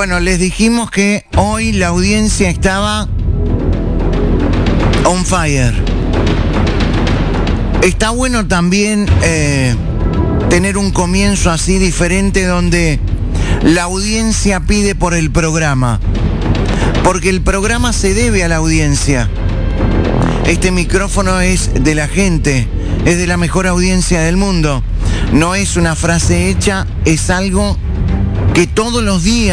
Bueno, les dijimos que hoy la audiencia estaba on fire. Está bueno también tener un comienzo así diferente donde la audiencia pide por el programa. Porque el programa se debe a la audiencia. Este micrófono es de la gente, es de la mejor audiencia del mundo. No es una frase hecha, es algo que todos los días